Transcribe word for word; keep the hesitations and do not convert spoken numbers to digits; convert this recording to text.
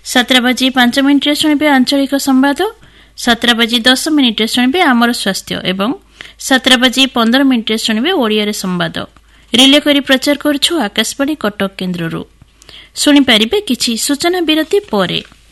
ସାତଟା ବାଜି ପାଞ୍ଚ ମିନିଟ୍ରେ ଶୁଣିବେ ଆଞ୍ଚଳିକ ସମ୍ବାଦ, ସାତଟା ବାଜି ଦଶ ମିନିଟ୍ରେ ଶୁଣିବେ ଆମର ସ୍ୱାସ୍ଥ୍ୟ ଏବଂ ସାତଟା ବାଜି ପନ୍ଦର ମିନିଟ୍ରେ ଶୁଣିବେ ଓଡ଼ିଆରେ ସମ୍ବାଦ। ରିଲେ କରି ପ୍ରଚାର କରୁଛୁ ଆକାଶବାଣୀ କଟକ କେନ୍ଦ୍ରରୁ। ଶୁଣିପାରିବେ କିଛି ସୂଚନା ବିରତି ପରେ।